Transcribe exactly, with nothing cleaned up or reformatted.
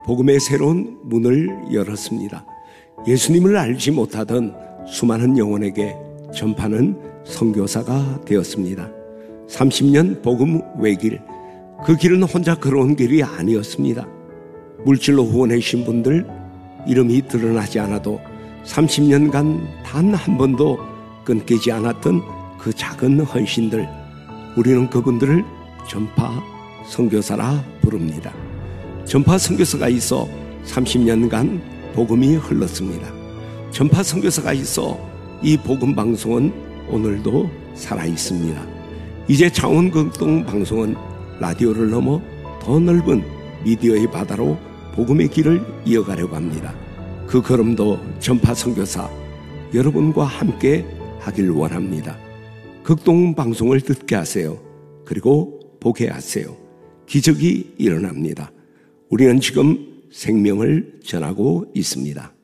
복음의 새로운 문을 열었습니다. 예수님을 알지 못하던 수많은 영혼에게 전파하는 선교사가 되었습니다. 삼십 년 복음 외길, 그 길은 혼자 걸어온 길이 아니었습니다. 물질로 후원해 주신 분들 이름이 드러나지 않아도 삼십 년간 단 한 번도 끊기지 않았던 그 작은 헌신들, 우리는 그분들을 전파 선교사라 부릅니다. 전파 선교사가 있어 삼십 년간 복음이 흘렀습니다. 전파 선교사가 있어 이 복음 방송은 오늘도 살아있습니다. 이제 창원극동 방송은 라디오를 넘어 더 넓은 미디어의 바다로 복음의 길을 이어가려고 합니다. 그 걸음도 전파 선교사 여러분과 함께 하길 원합니다. 극동 방송을 듣게 하세요. 그리고 보게 하세요. 기적이 일어납니다. 우리는 지금 생명을 전하고 있습니다.